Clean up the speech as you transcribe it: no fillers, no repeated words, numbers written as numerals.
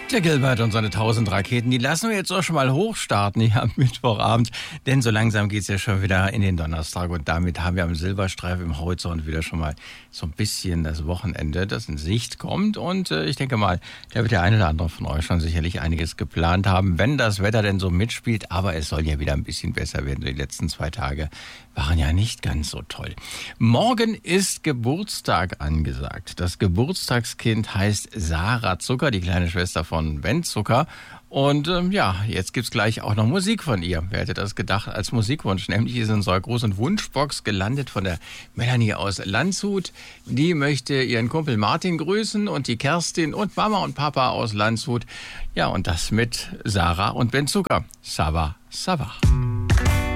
Der Gilbert und seine 1000 Raketen, die lassen wir jetzt auch schon mal hochstarten hier am Mittwochabend. Denn so langsam geht's ja schon wieder in den Donnerstag und damit haben wir am Silberstreif im Horizont wieder schon mal so ein bisschen das Wochenende, das in Sicht kommt. Und ich denke mal, da wird der eine oder andere von euch schon sicherlich einiges geplant haben, wenn das Wetter denn so mitspielt. Aber es soll ja wieder ein bisschen besser werden. Die letzten 2 Tage waren ja nicht ganz so toll. Morgen ist Geburtstag angesagt. Das Geburtstagskind heißt Sarah Zucker, die kleine Schwester von Ben Zucker. Und jetzt gibt's gleich auch noch Musik von ihr. Wer hätte das gedacht als Musikwunsch? Nämlich ist in unserer großen Wunschbox gelandet von der Melanie aus Landshut. Die möchte ihren Kumpel Martin grüßen und die Kerstin und Mama und Papa aus Landshut. Ja, und das mit Sarah und Ben Zucker. Sava, Sava.